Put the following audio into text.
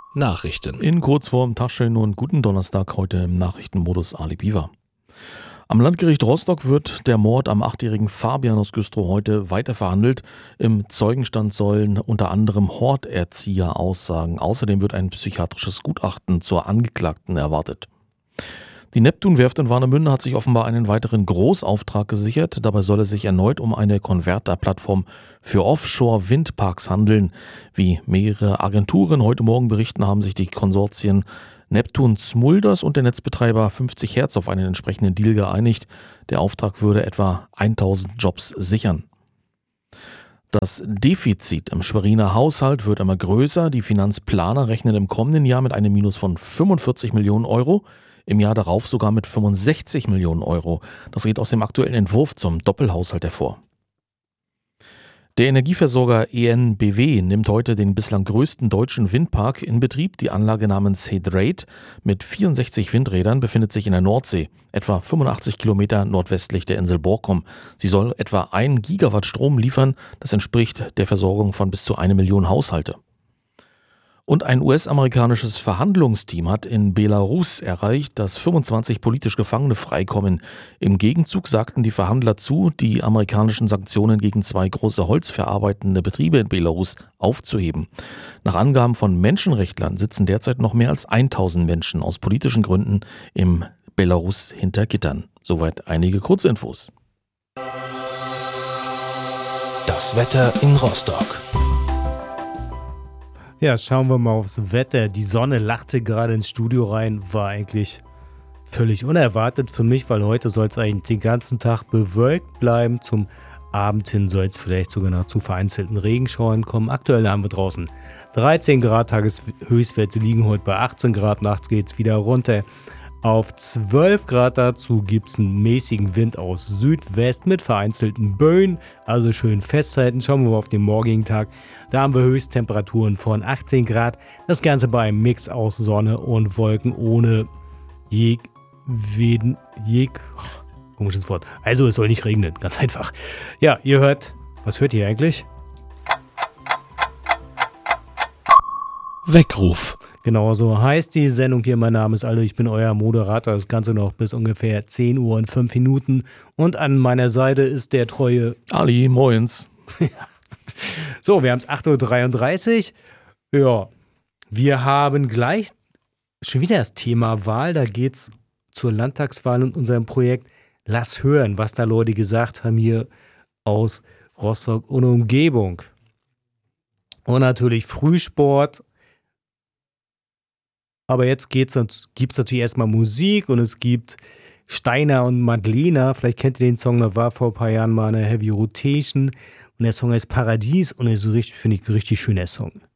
Nachrichten. In Kurzform, Taschen und guten Donnerstag heute im Nachrichtenmodus Ali Biwa. Am Landgericht Rostock wird der Mord am 8-jährigen Fabian aus Güstrow heute weiter verhandelt. Im Zeugenstand sollen unter anderem Horterzieher aussagen. Außerdem wird ein psychiatrisches Gutachten zur Angeklagten erwartet. Die Neptun-Werft in Warnemünde hat sich offenbar einen weiteren Großauftrag gesichert. Dabei soll es sich erneut um eine Konverterplattform für Offshore-Windparks handeln. Wie mehrere Agenturen heute Morgen berichten, haben sich die Konsortien Neptun Smulders und der Netzbetreiber 50 Hertz auf einen entsprechenden Deal geeinigt. Der Auftrag würde etwa 1000 Jobs sichern. Das Defizit im Schweriner Haushalt wird immer größer. Die Finanzplaner rechnen im kommenden Jahr mit einem Minus von 45 Millionen Euro. Im Jahr darauf sogar mit 65 Millionen Euro. Das geht aus dem aktuellen Entwurf zum Doppelhaushalt hervor. Der Energieversorger EnBW nimmt heute den bislang größten deutschen Windpark in Betrieb. Die Anlage namens He Dreiht mit 64 Windrädern befindet sich in der Nordsee, etwa 85 Kilometer nordwestlich der Insel Borkum. Sie soll etwa 1 Gigawatt Strom liefern. Das entspricht der Versorgung von bis zu 1 Million Haushalte. Und ein US-amerikanisches Verhandlungsteam hat in Belarus erreicht, dass 25 politisch Gefangene freikommen. Im Gegenzug sagten die Verhandler zu, die amerikanischen Sanktionen gegen 2 große holzverarbeitende Betriebe in Belarus aufzuheben. Nach Angaben von Menschenrechtlern sitzen derzeit noch mehr als 1000 Menschen aus politischen Gründen im Belarus hinter Gittern. Soweit einige Kurzinfos. Das Wetter in Rostock. Ja, schauen wir mal aufs Wetter. Die Sonne lachte gerade ins Studio rein, war eigentlich völlig unerwartet für mich, weil heute soll es eigentlich den ganzen Tag bewölkt bleiben. Zum Abend hin soll es vielleicht sogar noch zu vereinzelten Regenschauern kommen. Aktuell haben wir draußen 13 Grad, Tageshöchstwerte liegen heute bei 18 Grad, nachts geht es wieder runter auf 12 Grad. Dazu gibt es einen mäßigen Wind aus Südwest mit vereinzelten Böen, also schön festhalten. Schauen wir mal auf den morgigen Tag. Da haben wir Höchsttemperaturen von 18 Grad. Das Ganze bei einem Mix aus Sonne und Wolken ohne komisches Wort. Also es soll nicht regnen, ganz einfach. Ja, was hört ihr eigentlich? Weckruf. Genau so heißt die Sendung hier. Mein Name ist Aldo, ich bin euer Moderator. Das Ganze noch bis ungefähr 10 Uhr und 5 Minuten. Und an meiner Seite ist der treue Ali, moins. So, wir haben es 8.33 Uhr. Ja, wir haben gleich schon wieder das Thema Wahl. Da geht es zur Landtagswahl und unserem Projekt Lass hören, was da Leute gesagt haben hier aus Rostock und Umgebung. Und natürlich Frühsport. Aber jetzt gibt es natürlich erstmal Musik und es gibt Steiner und Madlena. Vielleicht kennt ihr den Song, da war vor ein paar Jahren mal eine Heavy Rotation. Und der Song heißt Paradies und ist finde ich, ein richtig schöner Song.